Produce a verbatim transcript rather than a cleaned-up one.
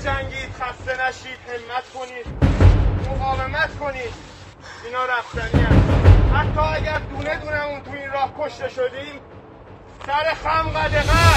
بجنگید، خسته نشید، همت کنید، مقاومت کنید. اینا رفتنی هست. حتی اگر دونه دونه اون تو این راه کشته شدیم، سر خم قدقه